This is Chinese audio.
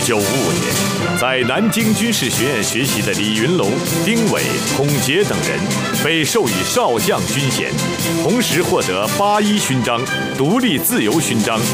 年，在南京军事学院学习的李云龙、丁伟、孔杰等人被授予少将军衔，同时获得8·1勋章、独立自由勋章